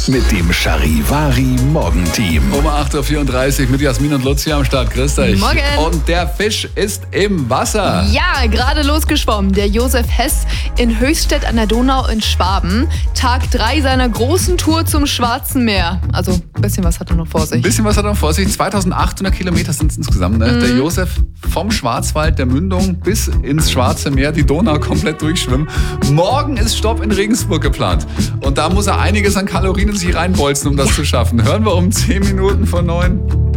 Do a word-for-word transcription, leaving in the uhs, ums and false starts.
mit dem Charivari Morgenteam. Um acht Uhr vierunddreißig mit Jasmin und Luzi am Start. Grüß euch. Morgen. Und der Fisch ist im Wasser. Ja, gerade losgeschwommen. Der Josef Hess in Höchstädt an der Donau in Schwaben. Tag drei seiner großen Tour zum Schwarzen Meer. Also ein bisschen was hat er noch vor sich. Ein bisschen was hat er noch vor sich. zweitausendachthundert Kilometer sind es insgesamt. Ne? Mhm. Der Josef vom Schwarzwald, der Mündung bis ins Schwarze Meer, die Donau komplett durchschwimmen. Morgen ist Stopp in Regensburg geplant. Und da muss er einiges an Kalorien in sich reinbolzen, um das ja. zu schaffen. Hören wir um zehn Minuten vor neun.